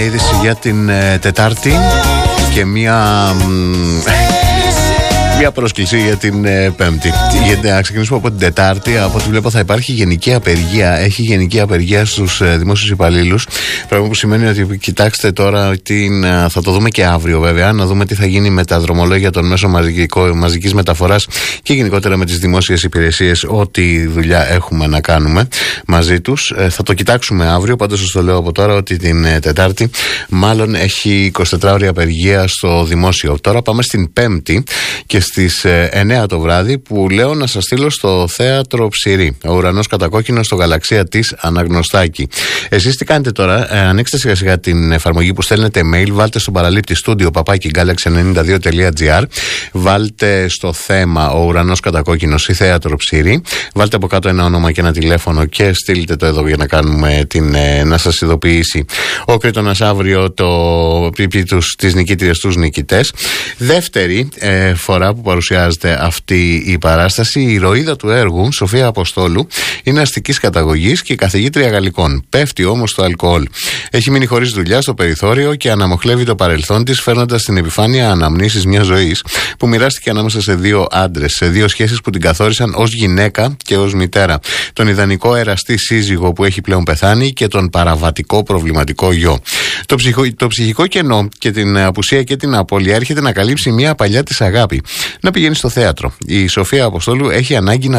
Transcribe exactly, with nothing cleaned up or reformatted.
Είδηση για την ε, Τετάρτη και μία, μία πρόσκληση για την ε, Πέμπτη. Για να ξεκινήσουμε από την Τετάρτη, από ό,τι βλέπω θα υπάρχει γενική απεργία. Έχει γενική απεργία στους ε, δημόσιους υπαλλήλους. Πράγμα που σημαίνει ότι κοιτάξτε τώρα, την, ε, θα το δούμε και αύριο βέβαια, να δούμε τι θα γίνει με τα δρομολόγια των μέσων μαζικής μεταφοράς και γενικότερα με τις δημόσιες υπηρεσίες, ό,τι δουλειά έχουμε να κάνουμε μαζί τους. Ε, θα το κοιτάξουμε αύριο. Πάντως σας το λέω από τώρα ότι την ε, Τετάρτη μάλλον έχει εικοσιτετράωρη απεργία στο δημόσιο. Τώρα πάμε στην Πέμπτη και στις ε, εννιά το βράδυ, που λέω να σας στείλω στο θέατρο Ψηρή. Ο ουρανός κατακόκκινος στο γαλαξία της Αναγνωστάκη. Εσείς τι κάνετε τώρα? Ε, ανοίξτε σιγά σιγά την εφαρμογή που στέλνετε mail, βάλτε στον παραλήπτη στούντιο παπάκι γκάλαξι ενενήντα δύο τελεία τζι άρ, βάλτε στο θέμα ο ουρανός κατακόκκινος ή θέατρο Ψηρή, βάλτε από κάτω ένα όνομα και ένα τηλέφωνο και στείλτε το εδώ για να κάνουμε την, ε, να σας ειδοποιήσει ο Κρήτονας αύριο το πιπί τους, τις νικήτριες τους νικητές. Δεύτερη ε, φορά που παρουσιάζεται αυτή η παράσταση, η ηρωίδα του έργου, Σοφία Αποστόλου, είναι αστικής καταγωγής και καθηγήτρια γαλλικών. Πέφτει όμως στο αλκοόλ. Έχει μείνει χωρίς δουλειά στο περιθώριο και αναμοχλεύει το παρελθόν της, φέρνοντας στην επιφάνεια αναμνήσεις μιας ζωής που μοιράστηκε ανάμεσα σε δύο άντρες, σε δύο σχέσεις που την καθόρισαν ως γυναίκα και ως μητέρα. Τον ιδανικό εραστή σύζυγο που έχει πλέον πεθάνει και τον παραβατικό προβληματικό γιο. Το, ψυχο, το ψυχικό κενό και την απουσία και την απώλεια έρχεται να καλύψει μια παλιά της αγάπη. Να πηγαίνει στο θέατρο. Η Σοφία Αποστόλου έχει ανάγκη να